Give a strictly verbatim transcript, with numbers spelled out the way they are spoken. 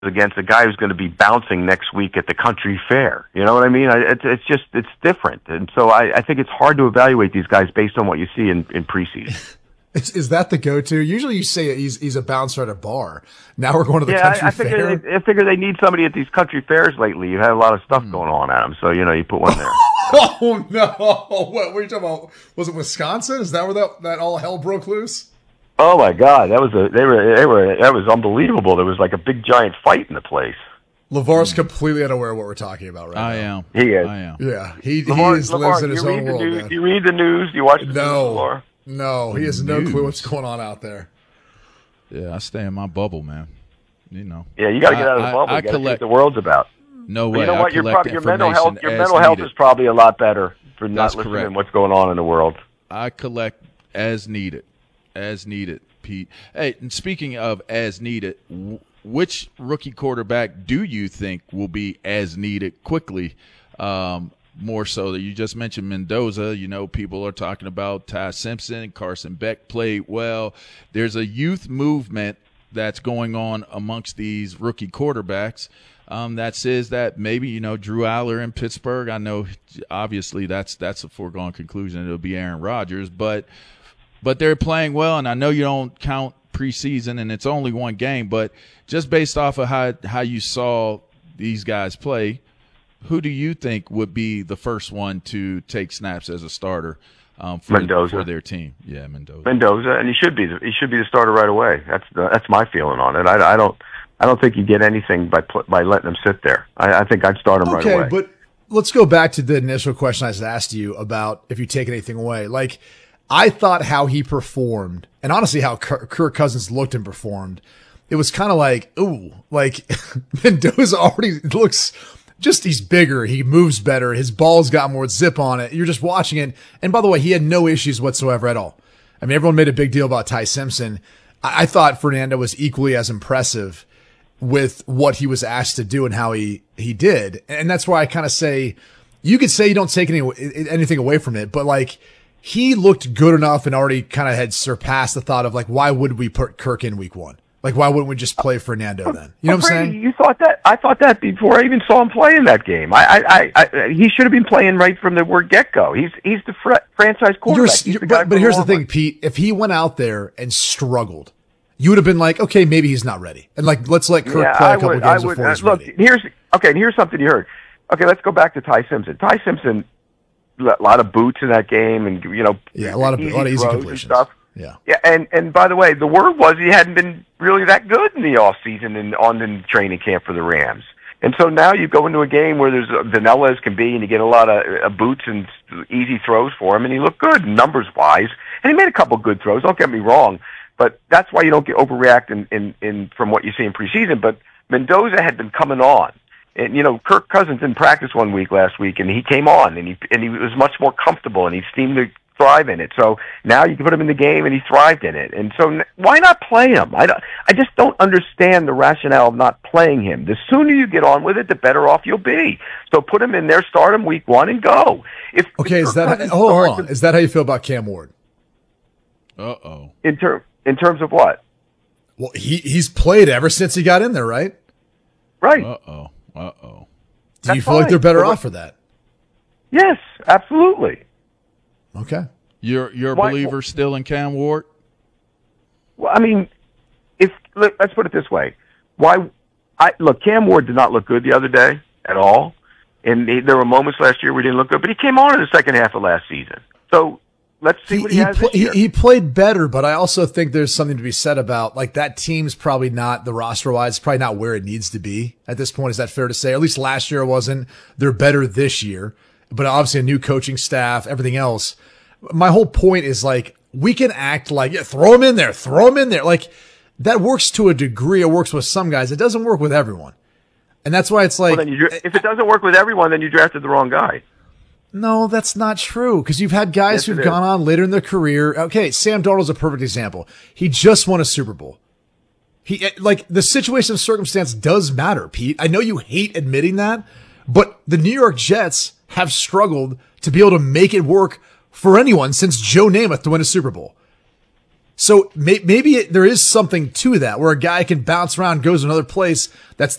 against a guy who's going to be bouncing next week at the country fair. You know what I mean? I, it's, it's just, it's different. And so I, I think it's hard to evaluate these guys based on what you see in, in preseason. Is, is that the go-to? Usually you say he's he's a bouncer at a bar. Now we're going to the yeah, country I, I figure fair. They, I figure they need somebody at these country fairs lately. You had a lot of stuff mm. going on at them, so, you know, you put one there. Oh, no. What, what are you talking about? Was it Wisconsin? Is that where that, that all hell broke loose? Oh, my God. That was a, they were, they were, that was unbelievable. There was like a big giant fight in the place. LeVar's completely unaware of what we're talking about right I now. am. He is. I am. Yeah. He, LeVar, he is, LeVar, lives in his own read world, the news, man. Do you read the news? Do you watch the no. news, LeVar? No. He has no news. clue what's going on out there. Yeah, I stay in my bubble, man. You know. Yeah, you got to get out of the I, bubble. I, I you got to see what collect, the world's about. No way. But you know I what? Your, collect your mental health, your mental needed. health is probably a lot better for not That's listening correct. to what's going on in the world. I collect as needed, as needed, Pete. Hey, and speaking of as needed, w- which rookie quarterback do you think will be as needed quickly? Um, more so that you just mentioned Mendoza. You know, people are talking about Ty Simpson, Carson Beck played well. There's a youth movement that's going on amongst these rookie quarterbacks. Um, that says that maybe, you know, Drew Aller in Pittsburgh, I know obviously that's that's a foregone conclusion. It'll be Aaron Rodgers, but but they're playing well, and I know you don't count preseason and it's only one game, but just based off of how, how you saw these guys play, who do you think would be the first one to take snaps as a starter um, for, Mendoza. for their team? Yeah, Mendoza. Mendoza, and he should be the, he should be the starter right away. That's the, that's my feeling on it. I, I don't I don't think you get anything by by letting him sit there. I, I think I'd start him okay, right away. Okay, but let's go back to the initial question I asked you about if you take anything away. Like, I thought how he performed, and honestly how Kirk Cousins looked and performed, it was kind of like, ooh, like Mendoza already looks just, he's bigger, he moves better, his ball's got more zip on it. You're just watching it. And by the way, he had no issues whatsoever at all. I mean, everyone made a big deal about Ty Simpson. I, I thought Fernando was equally as impressive with what he was asked to do and how he, he did. And that's why I kind of say, you could say you don't take any, anything away from it, but like, he looked good enough and already kind of had surpassed the thought of like, why would we put Kirk in week one? Like, why wouldn't we just play Fernando then? You know what I'm saying? You thought that? I thought that before I even saw him play in that game. I, I, I, I he should have been playing right from the word get go. He's, he's the fr- franchise quarterback. You're, you're, but but here's the thing, Pete. If he went out there and struggled, you would have been like, okay, maybe he's not ready, and like, let's let Kirk yeah, play a I couple would, games I would, before he's uh, look, ready. Here's okay. Here's something you heard. Okay, let's go back to Ty Simpson. Ty Simpson. A lot of boots in that game, and you know, yeah, a lot of a lot of easy completions. Stuff. Yeah, yeah, and and by the way, the word was he hadn't been really that good in the off season and on the training camp for the Rams. And so now you go into a game where there's uh, vanilla as can be, and you get a lot of uh, boots and easy throws for him, and he looked good numbers wise, and he made a couple good throws. Don't get me wrong, but that's why you don't get overreact in, in, in from what you see in preseason. But Mendoza had been coming on. And, you know, Kirk Cousins didn't practice one week last week, and he came on, and he and he was much more comfortable, and he seemed to thrive in it. So now you can put him in the game, and he thrived in it. And so why not play him? I, don't, I just don't understand the rationale of not playing him. The sooner you get on with it, the better off you'll be. So put him in there, start him week one, and go. If, okay, if is that how, hold, hold on? Is that how you feel about Cam Ward? Uh-oh. In, ter- in terms of what? Well, he he's played ever since he got in there, right? Right. Uh-oh. Uh-oh. Do That's you feel fine. like they're better off for that? Yes, absolutely. Okay. You're you're a Why, believer still in Cam Ward? Well, I mean, if let's put it this way. Why I look, Cam Ward did not look good the other day at all. And he, there were moments last year we didn't look good, but he came on in the second half of last season. So let's see he, what he, he has pl- this year. He, he played better, but I also think there's something to be said about, like, that team's probably not, the roster-wise, probably not where it needs to be at this point. Is that fair to say? Or at least last year it wasn't. They're better this year, but obviously a new coaching staff, everything else. My whole point is, like, we can act like, yeah, throw him in there, throw him in there. Like, that works to a degree. It works with some guys. It doesn't work with everyone. And that's why it's like, well, then you, if it doesn't work with everyone, then you drafted the wrong guy. No, that's not true, because you've had guys yes, who've gone on later in their career. Okay, Sam Darnold's a perfect example. He just won a Super Bowl. He like the situation and circumstance does matter, Pete. I know you hate admitting that, but the New York Jets have struggled to be able to make it work for anyone since Joe Namath to win a Super Bowl. So may, maybe it, there is something to that where a guy can bounce around, goes to another place that's